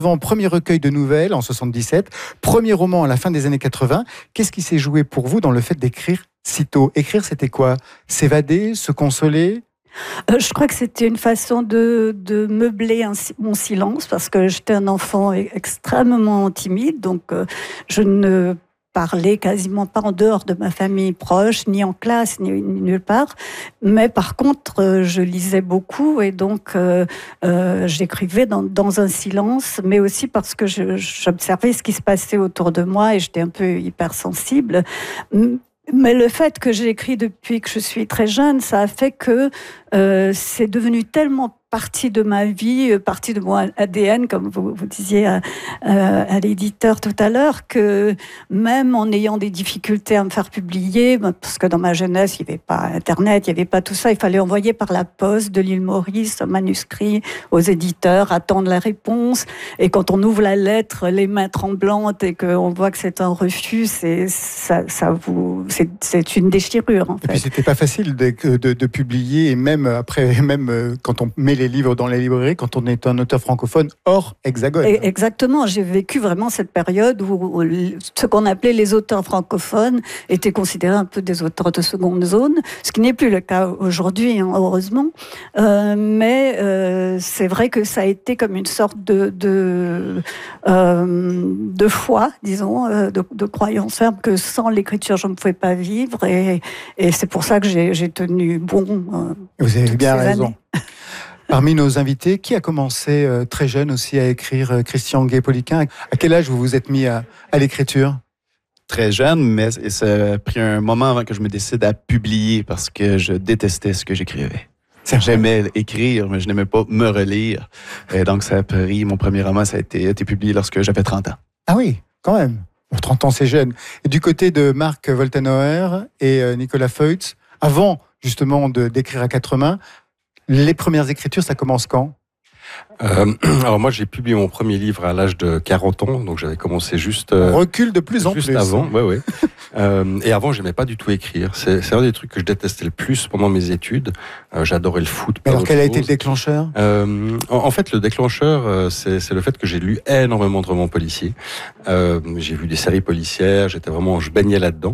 Premier recueil de nouvelles en 77, premier roman à la fin des années 80. Qu'est-ce qui s'est joué pour vous dans le fait d'écrire si tôt ? Écrire, c'était quoi ? S'évader, se consoler ? Je crois que c'était une façon de meubler mon silence, parce que j'étais un enfant extrêmement timide, donc je ne parlais quasiment pas en dehors de ma famille proche, ni en classe, ni nulle part. Mais par contre, je lisais beaucoup et donc j'écrivais dans un silence, mais aussi parce que j'observais ce qui se passait autour de moi et j'étais un peu hypersensible. Mais le fait que j'ai écrit depuis que je suis très jeune, ça a fait que c'est devenu tellement partie de ma vie, partie de mon ADN, comme vous disiez à l'éditeur tout à l'heure, que même en ayant des difficultés à me faire publier, parce que dans ma jeunesse, il n'y avait pas Internet, il n'y avait pas tout ça, il fallait envoyer par la poste de l'île Maurice un manuscrit aux éditeurs, attendre la réponse, et quand on ouvre la lettre, les mains tremblantes, et qu'on voit que c'est un refus, c'est une déchirure, en fait. Et puis, c'était pas facile de publier, et même après, même quand on met les livres dans les librairies, quand on est un auteur francophone hors hexagone. Exactement, j'ai vécu vraiment cette période où ce qu'on appelait les auteurs francophones étaient considérés un peu des auteurs de seconde zone, ce qui n'est plus le cas aujourd'hui, hein, heureusement. Mais c'est vrai que ça a été comme une sorte de foi, disons, de croyance ferme que sans l'écriture, je ne pouvais pas vivre. Et c'est pour ça que j'ai tenu bon. Vous avez bien raison. Années. Parmi nos invités, qui a commencé très jeune aussi à écrire ? Christian Guay-Poliquin. À quel âge vous vous êtes mis à l'écriture ? Très jeune, mais ça a pris un moment avant que je me décide à publier parce que je détestais ce que j'écrivais. J'aimais écrire, mais je n'aimais pas me relire. Et donc, ça a pris, mon premier roman, ça a été publié lorsque j'avais 30 ans. Ah oui, quand même. 30 ans, c'est jeune. Et du côté de Marc Woltenauer et Nicolas Feutz, avant justement d'écrire à quatre mains, les premières écritures, ça commence quand ? Alors moi, j'ai publié mon premier livre à l'âge de 40 ans, donc j'avais commencé juste... On recule de plus en juste plus. Avant, ouais. Et avant, j'aimais pas du tout écrire. C'est un des trucs que je détestais le plus pendant mes études. J'adorais le foot. Mais alors, quel a été le déclencheur ? En fait, le déclencheur, c'est le fait que j'ai lu énormément de romans policiers. J'ai vu des séries policières, je baignais là-dedans.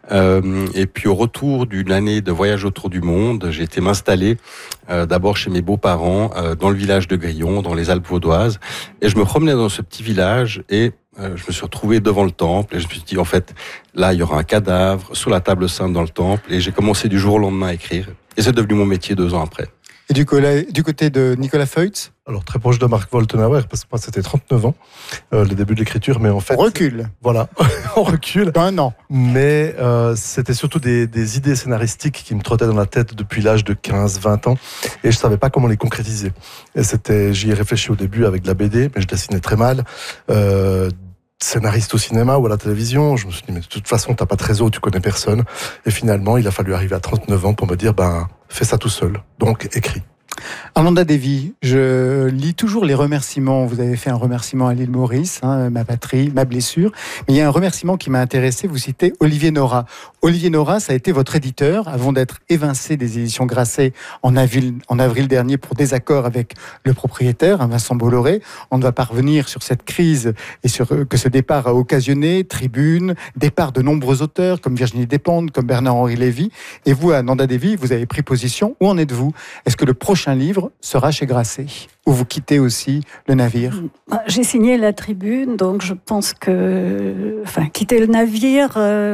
Et puis au retour d'une année de voyage autour du monde, j'ai été m'installer d'abord chez mes beaux-parents, dans le village de Grillon, dans les Alpes vaudoises. Et je me promenais dans ce petit village et je me suis retrouvé devant le temple et je me suis dit, en fait, là, il y aura un cadavre sous la table sainte dans le temple. Et j'ai commencé du jour au lendemain à écrire. Et c'est devenu mon métier 2 ans après. Et du côté de Nicolas Feutz ? Alors, très proche de Marc Woltenauer, parce que moi, c'était 39 ans, le début de l'écriture, mais en fait... On recule. Voilà, on recule. Un an. Mais c'était surtout des idées scénaristiques qui me trottaient dans la tête depuis l'âge de 15-20 ans, et je savais pas comment les concrétiser. Et j'y ai réfléchi au début avec de la BD, mais je dessinais très mal. Scénariste au cinéma ou à la télévision, je me suis dit, mais de toute façon, t'as pas de réseau, tu connais personne. Et finalement, il a fallu arriver à 39 ans pour me dire, fais ça tout seul. Donc, écris. Ananda Devi, je lis toujours les remerciements. Vous avez fait un remerciement à l'île Maurice, ma patrie, ma blessure. Mais il y a un remerciement qui m'a intéressé. Vous citez Olivier Nora. Olivier Nora, ça a été votre éditeur avant d'être évincé des éditions Grasset en avril dernier pour désaccord avec le propriétaire, Vincent Bolloré. On ne va pas revenir sur cette crise et sur que ce départ a occasionné. Tribune, départ de nombreux auteurs comme Virginie Despentes, comme Bernard-Henri Lévy. Et vous, Ananda Devi, vous avez pris position. Où en êtes-vous ? Est-ce que le prochain livre sera chez Grasset, ou vous quittez aussi le navire ? J'ai signé la Tribune, donc je pense que quitter le navire,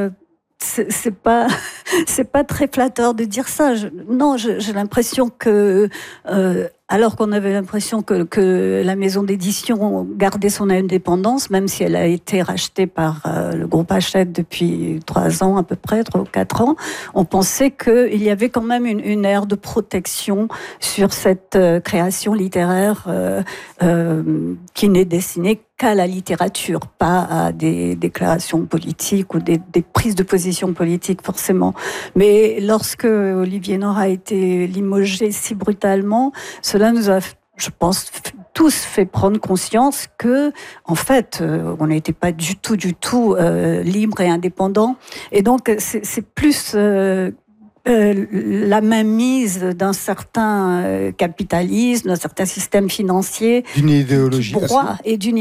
c'est pas très flatteur de dire ça. J'ai l'impression que alors qu'on avait l'impression que la maison d'édition gardait son indépendance, même si elle a été rachetée par le groupe Hachette depuis 3 ans à peu près, 3 ou 4 ans, on pensait qu'il y avait quand même une ère de protection sur cette création littéraire qui n'est destinée qu'à la littérature, pas à des déclarations politiques ou des prises de position politiques forcément. Mais lorsque Olivier Nora a été limogé si brutalement, cela nous a, je pense, tous fait prendre conscience que, en fait, on n'était pas du tout libre et indépendant. Et donc, c'est plus la mainmise d'un certain capitalisme, d'un certain système financier, d'une idéologie qui broie, et d'une